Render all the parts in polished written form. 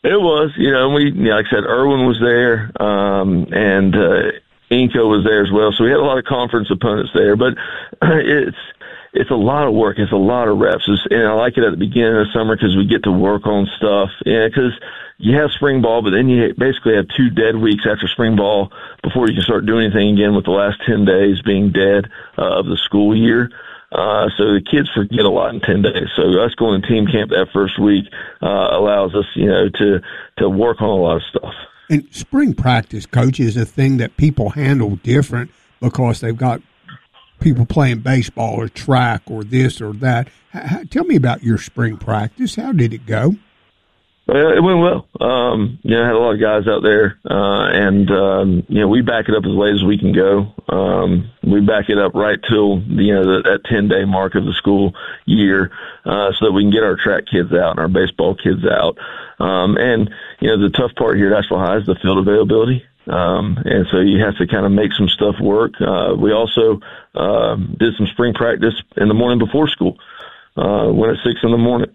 It was, like I said, Irwin was there, and Inco was there as well. So we had a lot of conference opponents there, but it's a lot of work. It's a lot of reps. And I like it at the beginning of the summer because we get to work on stuff. Yeah, because you have spring ball, but then you basically have 2 dead weeks after spring ball before you can start doing anything again, with the last 10 days being dead of the school year. So the kids forget a lot in 10 days. So us going to team camp that first week allows us, to work on a lot of stuff. And spring practice, Coach, is a thing that people handle different because they've got people playing baseball or track or this or that. Tell me about your spring practice. How did it go? It went well. I had a lot of guys out there, and we back it up as late as we can go. We back it up right till, that 10-day mark of the school year, so that we can get our track kids out and our baseball kids out. The tough part here at Asheville High is the field availability. And so you have to kind of make some stuff work. We also did some spring practice in the morning before school. Went at 6 in the morning.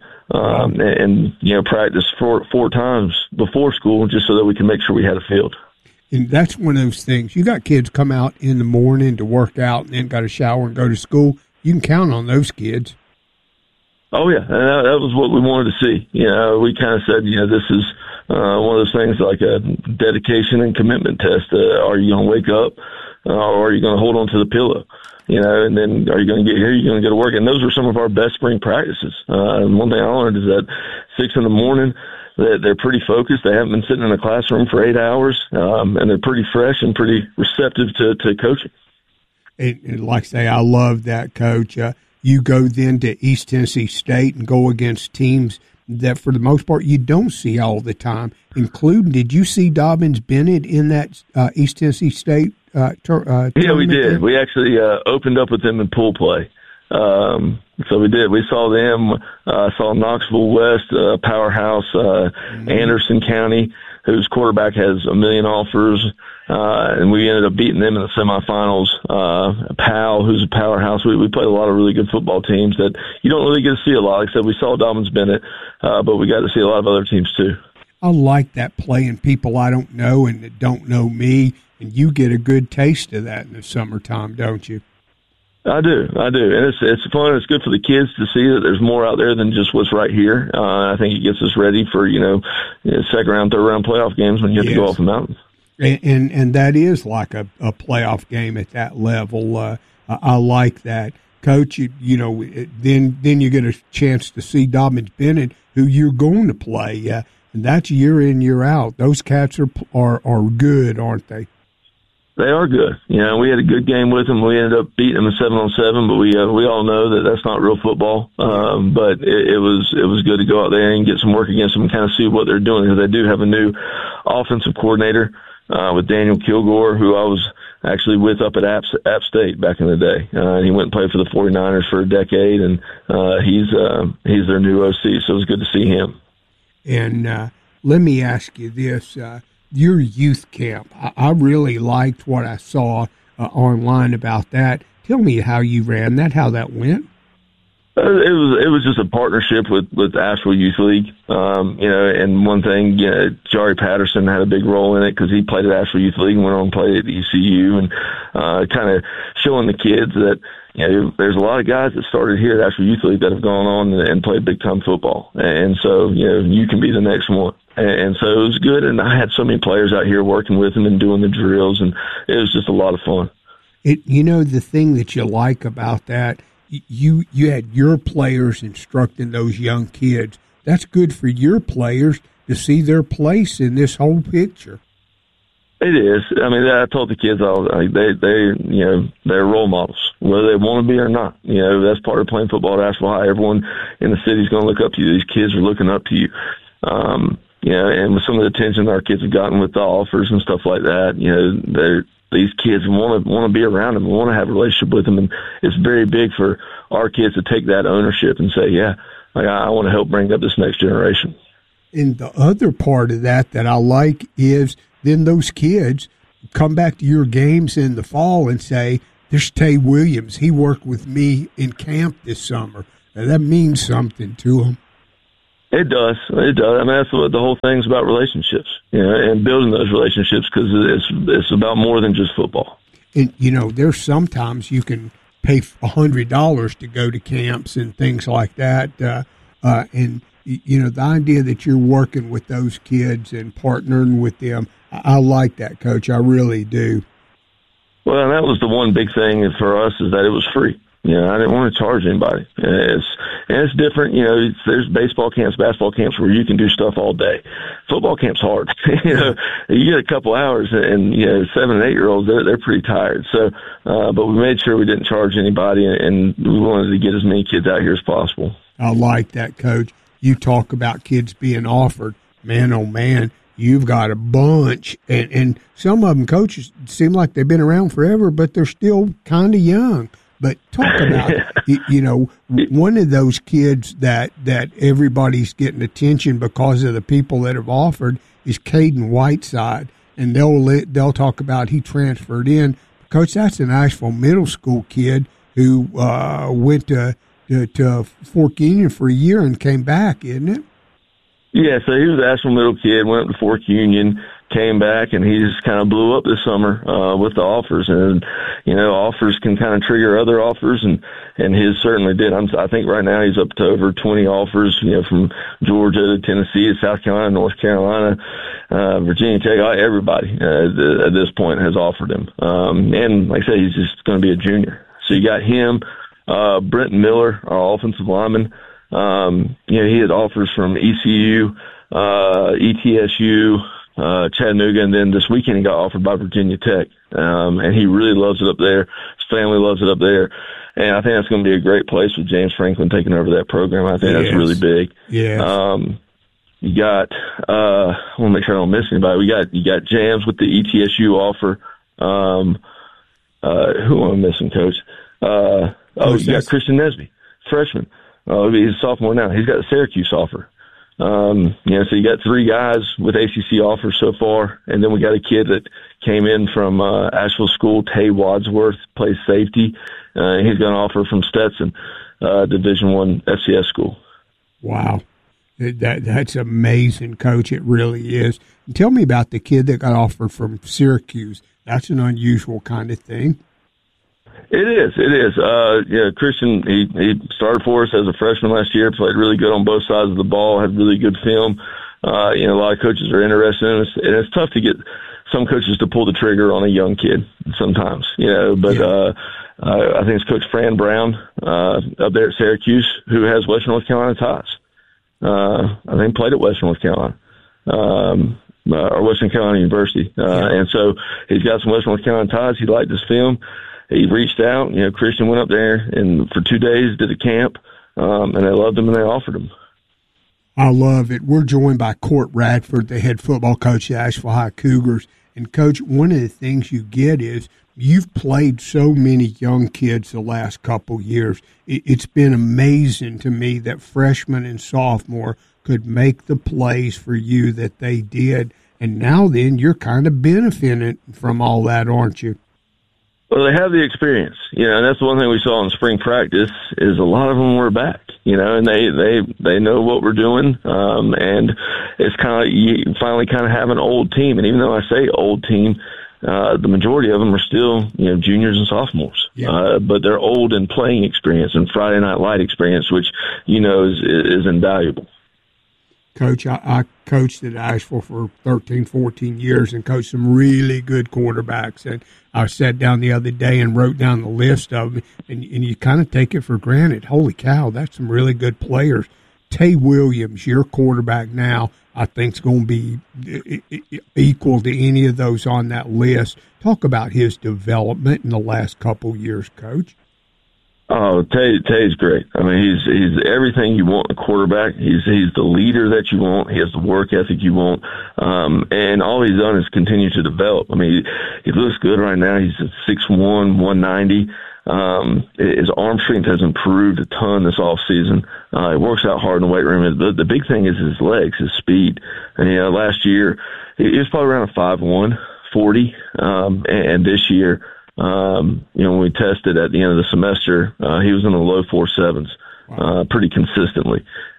Practice four times before school just so that we can make sure we had a field. And that's one of those things. You got kids come out in the morning to work out and then got a shower and go to school. You can count on those kids. Oh, yeah. And that was what we wanted to see. We kind of said, this is one of those things like a dedication and commitment test. Are you going to wake up or are you going to hold on to the pillow? And then are you going to get here? You're going to go to work. And those were some of our best spring practices. And one thing I learned is that 6 in the morning, they're pretty focused. They haven't been sitting in a classroom for 8 hours, and they're pretty fresh and pretty receptive to coaching. And like I say, I love that, Coach. You go then to East Tennessee State and go against teams that, for the most part, you don't see all the time, including, did you see Dobyns Bennett in that East Tennessee State tournament? Yeah, we did. We actually opened up with them in pool play. So we did. We saw them, saw Knoxville West, powerhouse, Anderson County, whose quarterback has a million offers, and we ended up beating them in the semifinals. Powell, who's a powerhouse. We played a lot of really good football teams that you don't really get to see a lot. Like I said, we saw Dobyns Bennett, but we got to see a lot of other teams too. I like that, playing people I don't know and that don't know me, and you get a good taste of that in the summertime, don't you? I do, and it's fun. It's good for the kids to see that there's more out there than just what's right here. I think it gets us ready for second round, third round playoff games when you have to go off the mountains. And that is like a playoff game at that level. I like that, Coach. Then you get a chance to see Dobyns Bennett, who you're going to play, and that's year in, year out. Those cats are good, aren't they? They are good. We had a good game with them. We ended up beating them in 7-on-7, but we all know that that's not real football. But it was good to go out there and get some work against them and kind of see what they're doing, because they do have a new offensive coordinator with Daniel Kilgore, who I was actually with up at App State back in the day. He went and played for the 49ers for a decade, and he's their new OC, so it was good to see him. And let me ask you this. Your youth camp, I really liked what I saw online about that. Tell me how you ran that, how that went. It was just a partnership with Asheville Youth League, and one thing, Jari Patterson had a big role in it because he played at Asheville Youth League and went on and played at ECU, and kind of showing the kids that there's a lot of guys that started here at Asheville Youth League that have gone on and played big time football, and so you can be the next one. And so it was good, and I had so many players out here working with them and doing the drills, and it was just a lot of fun. The thing that you like about that, you had your players instructing those young kids. That's good for your players to see their place in this whole picture. It is. I mean, I told the kids they're role models, whether they want to be or not. That's part of playing football at Asheville High. Everyone in the city is going to look up to you. These kids are looking up to you. And with some of the attention our kids have gotten with the offers and stuff like that, these kids want to be around them, want to have a relationship with them, and it's very big for our kids to take that ownership and say, I want to help bring up this next generation. And the other part of that I like is then those kids come back to your games in the fall and say, there's Tay Williams. He worked with me in camp this summer. Now, that means something to them. It does. It does. I mean, that's what the whole thing's about, relationships, and building those relationships, because it's about more than just football. And, there's sometimes you can pay $100 to go to camps and things like that. And, the idea that you're working with those kids and partnering with them, I like that, Coach. I really do. Well, that was the one big thing for us, is that it was free. I didn't want to charge anybody. It's different. There's baseball camps, basketball camps where you can do stuff all day. Football camp's hard. You get a couple hours, and 7 and 8 year olds, they're pretty tired. So, but we made sure we didn't charge anybody, and we wanted to get as many kids out here as possible. I like that, Coach. You talk about kids being offered. Man, oh man, you've got a bunch, and some of them, coaches, seem like they've been around forever, but they're still kind of young. But talk about, one of those kids that everybody's getting attention because of the people that have offered is Caden Whiteside, and they'll talk about he transferred in. Coach, that's an Asheville middle school kid who went to Fork Union for a year and came back, isn't it? Yeah, so he was an Asheville middle kid, went up to Fork Union, came back, and he just kind of blew up this summer with the offers. And offers can kind of trigger other offers, and his certainly did. I think right now he's up to over 20 offers, from Georgia to Tennessee to South Carolina, North Carolina, Virginia Tech. Everybody at this point has offered him. And like I said, he's just going to be a junior. So you got him, Brent Miller, our offensive lineman. He had offers from ECU, ETSU, Chattanooga, and then this weekend he got offered by Virginia Tech. And he really loves it up there. His family loves it up there. And I think that's going to be a great place with James Franklin taking over that program. I think that's really big. Yeah. You got, I want to make sure I don't miss anybody. You got Jams with the ETSU offer. Who am I missing, Coach? You got Christian Nesby, freshman. He's a sophomore now. He's got a Syracuse offer. So you got 3 guys with ACC offers so far, and then we got a kid that came in from Asheville School, Tay Wadsworth, plays safety. He's got an offer from Stetson, Division I FCS school. Wow. That's amazing, Coach. It really is. And tell me about the kid that got offered from Syracuse. That's an unusual kind of thing. It is. Christian, he started for us as a freshman last year, played really good on both sides of the ball, had really good film. A lot of coaches are interested in it, and it's tough to get some coaches to pull the trigger on a young kid sometimes, but I think it's Coach Fran Brown up there at Syracuse, who has Western North Carolina ties. I think played at Western North Carolina. Or Western Carolina University. And so he's got some Western North Carolina ties. He liked his film. He reached out. Christian went up there and for 2 days did a camp, and they loved him and they offered him. I love it. We're joined by Court Radford, the head football coach at Asheville High Cougars. And, Coach, one of the things you get is you've played so many young kids the last couple years. It's been amazing to me that freshmen and sophomore could make the plays for you that they did. And now then, you're kind of benefiting from all that, aren't you? Well, they have the experience, and that's the one thing we saw in spring practice is a lot of them were back, and they know what we're doing. And it's kind of, you finally kind of have an old team. And even though I say old team, the majority of them are still, juniors and sophomores, but they're old in playing experience and Friday Night Light experience, which, is invaluable. Coach, I coached at Asheville for 13, 14 years and coached some really good quarterbacks. And I sat down the other day and wrote down the list of them, and you kind of take it for granted. Holy cow, that's some really good players. Tay Williams, your quarterback now, I think is going to be equal to any of those on that list. Talk about his development in the last couple years, Coach. Oh, Tay's great. I mean, he's everything you want in a quarterback. He's the leader that you want. He has the work ethic you want. And all he's done is continue to develop. I mean, he looks good right now. He's at 6'1", 190. His arm strength has improved a ton this off season. He works out hard in the weight room. The big thing is his legs, his speed. And last year he was probably around a 5'1", 40. And this year, when we tested at the end of the semester, he was in the low 4.7s, pretty consistently.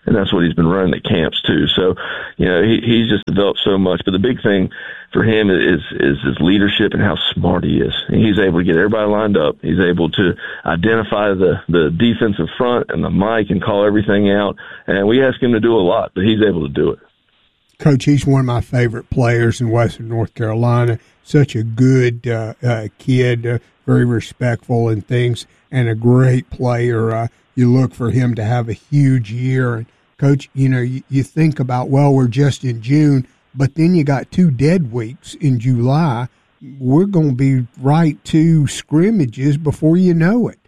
and that's what he's been running at camps too. So, he's just developed so much. But the big thing for him is his leadership and how smart he is. And he's able to get everybody lined up. He's able to identify the defensive front and the mic and call everything out. And we ask him to do a lot, but he's able to do it. Coach, he's one of my favorite players in Western North Carolina. Such a good kid, very respectful and things, and a great player. You look for him to have a huge year. And Coach, you think about, we're just in June, but then you got 2 dead weeks in July. We're going to be right to scrimmages before you know it.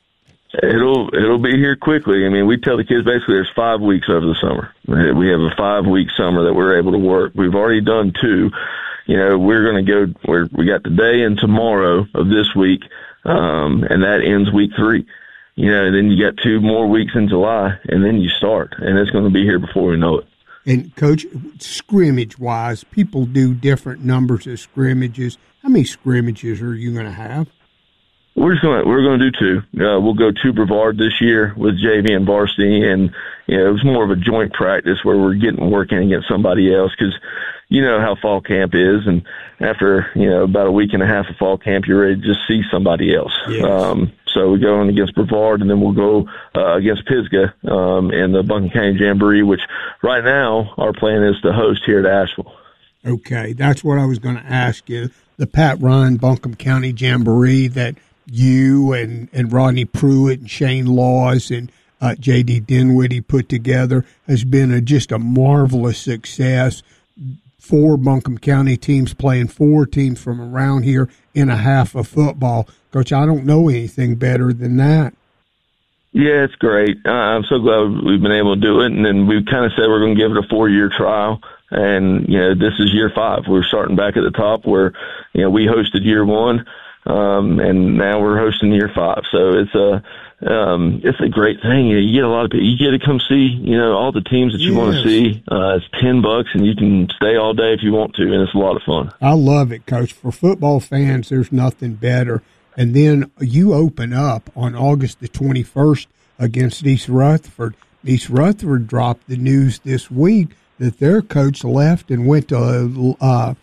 It'll be here quickly. I mean, we tell the kids basically there's 5 weeks over the summer. We have a 5-week summer that we're able to work. We've already done 2. We're going to go we got today and tomorrow of this week, and that ends week 3. And then you got 2 more weeks in July, and then you start, and it's going to be here before we know it. And Coach, scrimmage-wise, people do different numbers of scrimmages. How many scrimmages are you going to have? We're going to do 2. We'll go to Brevard this year with JV and varsity, and it was more of a joint practice where we're getting working against somebody else because you know how fall camp is, and after about a week and a half of fall camp, you're ready to just see somebody else. Yes. So we go in against Brevard, and then we'll go against Pisgah in the Buncombe County Jamboree, which right now our plan is to host here at Asheville. Okay, that's what I was going to ask you. The Pat Ryan Buncombe County Jamboree that you and Rodney Pruitt and Shane Laws and J.D. Dinwiddie put together has been just a marvelous success. 4 Buncombe County teams playing 4 teams from around here in a half of football. Coach, I don't know anything better than that. Yeah, it's great. I'm so glad we've been able to do it. And then we kind of said we're going to give it a 4-year trial. And, this is year 5. We're starting back at the top where, we hosted year 1. And now we're hosting year 5. So it's a great thing. You get a lot of people. You get to come see, all the teams that you want to see. It's $10 and you can stay all day if you want to. And it's a lot of fun. I love it, Coach. For football fans, there's nothing better. And then you open up on August the 21st against East Rutherford. East Rutherford dropped the news this week that their coach left and went to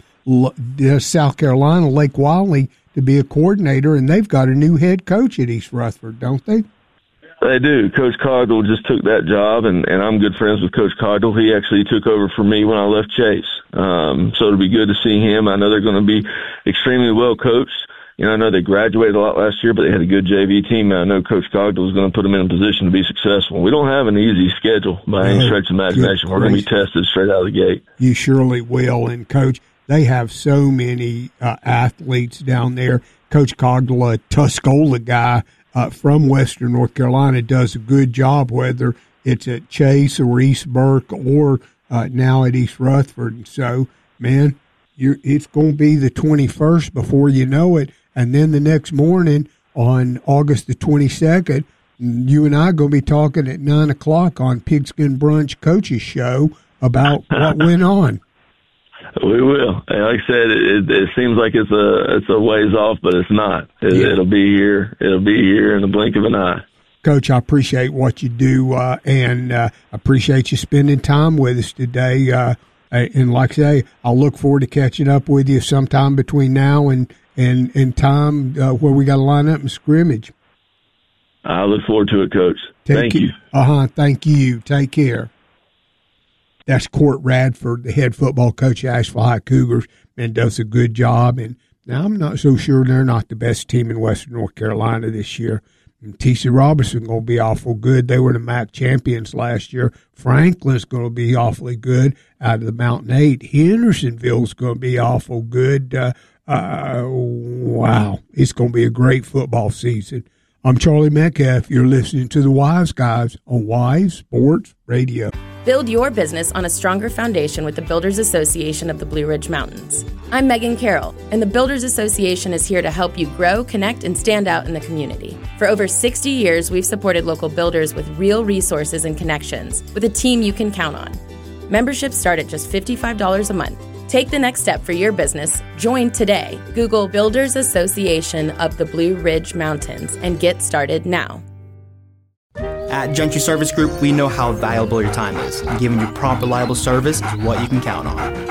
South Carolina, Lake Wylie, to be a coordinator, and they've got a new head coach at East Rutherford, don't they? They do. Coach Cogdell just took that job, and I'm good friends with Coach Cogdell. He actually took over for me when I left Chase. So it'll be good to see him. I know they're going to be extremely well coached. I know they graduated a lot last year, but they had a good JV team, and I know Coach Cogdell is going to put them in a position to be successful. We don't have an easy schedule by any stretch of imagination. We're going to be tested straight out of the gate. You surely will. And, Coach, they have so many athletes down there. Coach Cogdell, a Tuscola guy from Western North Carolina, does a good job, whether it's at Chase or East Burke or now at East Rutherford. And so, man, it's going to be the 21st before you know it. And then the next morning on August the 22nd, you and I are going to be talking at 9 o'clock on Pigskin Brunch Coach's Show about what went on. We will. Like I said, it seems like it's a ways off, but it's not. It'll be here. It'll be here in the blink of an eye. Coach, I appreciate what you do, and appreciate you spending time with us today. And like I say, I'll look forward to catching up with you sometime between now and time where we got to line up and scrimmage. I look forward to it, Coach. Thank you. Thank you. Take care. That's Court Radford, the head football coach at Asheville High Cougars, and does a good job. And now I'm not so sure they're not the best team in Western North Carolina this year. And T.C. Robinson going to be awful good. They were the MAC champions last year. Franklin's going to be awfully good out of the Mountain 8. Hendersonville's going to be awful good. Wow. It's going to be a great football season. I'm Charlie Metcalf. You're listening to the Wise Guys on Wise Sports Radio. Build your business on a stronger foundation with the Builders Association of the Blue Ridge Mountains. I'm Megan Carroll, and the Builders Association is here to help you grow, connect, and stand out in the community. For over 60 years, we've supported local builders with real resources and connections, with a team you can count on. Memberships start at just $55 a month. Take the next step for your business. Join today. Google Builders Association of the Blue Ridge Mountains and get started now. At Gentry Service Group, we know how valuable your time is, and giving you prompt, reliable service is what you can count on.